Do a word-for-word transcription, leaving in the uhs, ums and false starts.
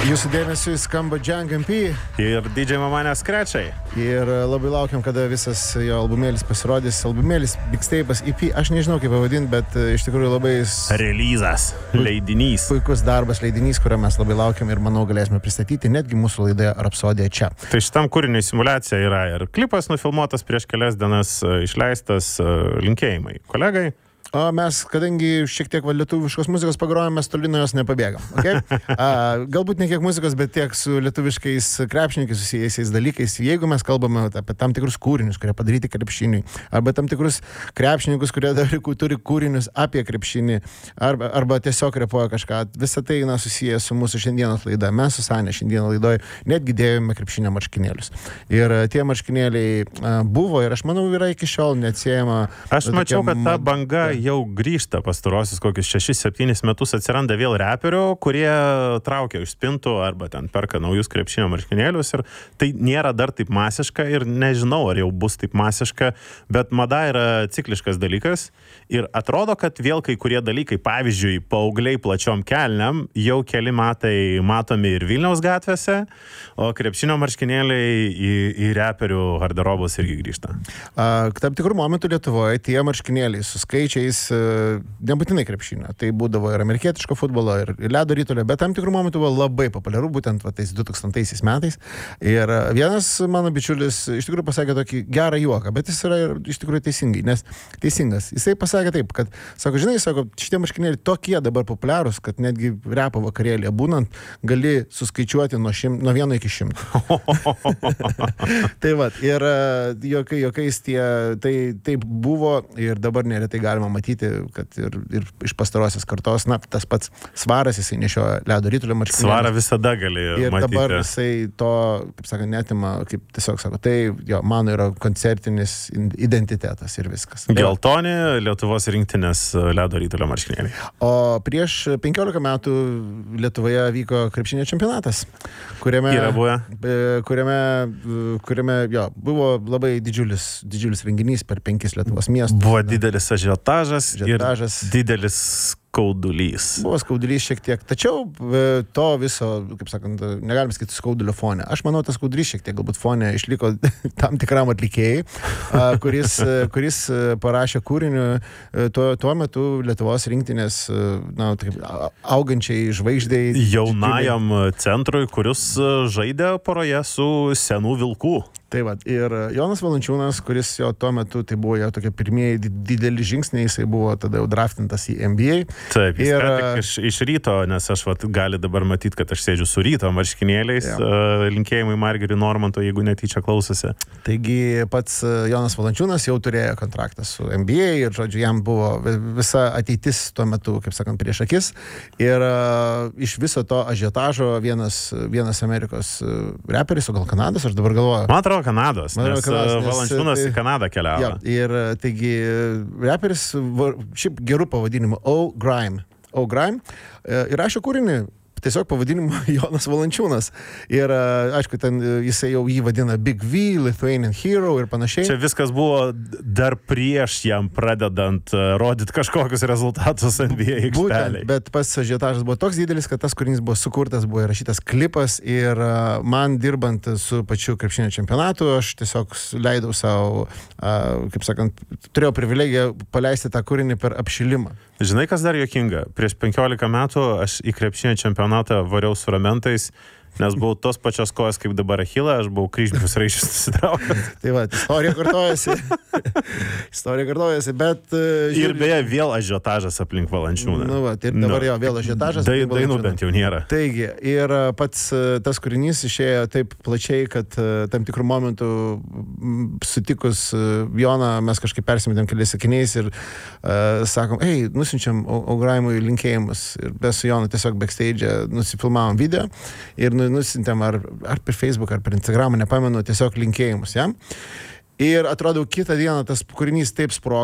Jūsų dėmesiui skamba Džang M P ir D J Mamanės Skrečiai. Ir labai laukiam, kada visas jo albumėlis pasirodys. Albumėlis, mixtape'as, E P, aš nežinau kaip pavadinti, bet iš tikrųjų labai... Releasas, leidinys. Puikus darbas, leidinys, kurio mes labai laukiam ir manau galėsime pristatyti netgi mūsų laidoje Rapsodija čia. Tai šitam kūriniui simulacija yra ir klipas nufilmuotas prieš kelias dienas, išleistas, linkėjimai kolegai. O mes, kadangi šiek tiek va, lietuviškos muzikos pagrojame, mes toli nuo jos nepabėgam. Okay? A, galbūt ne kiek muzikos, bet tiek su lietuviškais krepšininkais susijusiais dalykais. Jeigu mes kalbame apie tam tikrus kūrinius, kurie padaryti krepšiniui, arba tam tikrus krepšininkus, kurie dar turi kūrinius apie krepšinį, arba, arba tiesiog repuoja kažką, visą tai na, susiję su mūsų šiandienos laida. Mes su Sanė šiandieną laidoje netgi dėjome krepšinio marškinėlius. Ir tie marškinėliai a, buvo ir aš manau yra iki šiol neatsiejama. Aš mačiau, kad ta banga jau grįžta pastarosius kokius šešis septynis metus, atsiranda vėl reperių, kurie traukia iš spintų arba ten perka naujus krepšinio marškinėlius ir tai nėra dar taip masiška ir nežinau, ar jau bus taip masiška, bet mada yra cikliškas dalykas ir atrodo, kad vėl kai kurie dalykai, pavyzdžiui, paaugliai plačiom kelniam, jau keli metai matomi ir Vilniaus gatvėse, o krepšinio marškinėliai į, į reperių garderobus irgi grįžta. A, tam tikrų momentų Lietuvoje tie marškinėliai su skaičiais nebūtinai krepšinio. Tai būdavo ir amerikietiško futbolo, ir ledo ritulio, bet tam tikrų momentų buvo labai populiaru, būtent va, tais du tūkstantaisiais metais. Ir vienas mano bičiulis iš tikrųjų pasakė tokį gerą juoką, bet jis yra iš tikrųjų teisingai, nes teisingas. Jisai pasakė taip, kad, sako, žinai, sako, šitie marškinėliai tokie dabar populiarūs, kad netgi repo vakarėlėje būnant gali suskaičiuoti nuo, šim, nuo vieno iki šimto. Tai va, ir jokai, jokais tie, tai taip buvo ir dabar neretai galima matyti, kad ir, ir iš pastarosios kartos, na, tas pats Svaras, jisai nešioja ledo ritulio marškinėlius. Svarą visada gali ir matyti. Ir dabar jisai to, kaip sako, netima, kaip tiesiog sako, tai jo, mano yra koncertinis identitetas ir viskas. Geltoni Lietuvos rinktinės ledo ritulio marškinėliai. O prieš penkiolika metų Lietuvoje vyko krepšinio čempionatas, kuriame, yra buvę. kuriame, kuriame jo, buvo labai didžiulis, didžiulis renginys per penkis Lietuvos miestus. Buvo didelis ažiotažas, Ažiotažas. ir didelis skaudulys. Buvo skaudulys šiek tiek, tačiau to viso, kaip sakant, negalim sakyti skaudulio fone. Aš manau, tas skaudulys šiek tiek galbūt fone išliko tam tikram atlikėjai, kuris, kuris parašė kūrinių tuo, tuo metu Lietuvos rinktinės na, taip, augančiai žvaigždei. Jaunajam centrui, kuris žaidė poroje su Senų vilkų. Tai va, ir Jonas Valančiūnas, kuris jo tuo metu, tai buvo jo tokie pirmieji dideli žingsniai, jisai buvo tada jau draftintas į N B A. Taip, jis ir, tik iš, iš ryto, nes aš vat, gali dabar matyti, kad aš sėdžiu su ryto marškinėliais, uh, linkėjimai Margeriui Normanto, jeigu netyčia klausosi. Taigi pats Jonas Valančiūnas jau turėjo kontraktą su N B A ir, žodžiu, jam buvo visa ateitis tuo metu, kaip sakant, prieš akis. Ir uh, iš viso to ažiotažo vienas, vienas Amerikos reperis, o gal Kanados, aš dabar galvoju. Man atrodo, Kanados, Man nes, Kanados, nes Valančiūnas tai, į Kanadą keliavo. Ja, ir taigi reperis, šiaip gerų pavadinimų, O. Grime. O. Grime. Ir rašė kūrinį tiesiog pavadinimu Jonas Valančiūnas. Ir, aišku, ten jisai jau jį vadina Big V, Lithuanian Hero ir panašiai. Čia viskas buvo dar prieš jam pradedant rodyti kažkokius rezultatus N B A aikštelėje. Bet pats ažiotažas buvo toks didelis, kad tas kūrinys buvo sukurtas, buvo įrašytas klipas ir man dirbant su pačiu krepšinio čempionatu, aš tiesiog leidau savo, kaip sakant, turėjau privilegiją paleisti tą kūrinį per apšilimą. Žinai, kas dar juokinga? Prieš penkiolika metų aš į krepšinio čempionatą variau su ramentais, nes buvau tos pačios kojos kaip dabar Achila, aš buvau kryžminius raiščius susitraukęs. Tai va, istorija kartojasi. istorija kartojasi, bet... Uh, ir beje, vėl ažiotažas aplink Valančiūną. Nu va, ir dabar nu, jo, vėl ažiotažas. Tai dainų bent jau nėra. Taigi, ir pats tas kūrinys išėjo taip plačiai, kad uh, tam tikrų momentų m, sutikus uh, Joną mes kažkaip persimetėm keliais sakiniais ir uh, sakom, ei, nusinčiam Ograimui linkėjimus. Ir be su Jonu tiesiog backstage nusifilmavom video ir nusintėm ar, ar per Facebook, ar per Instagramą, nepamenu, tiesiog linkėjimus jam. Ir atrodo, kitą dieną tas kūrinys taip sprogo.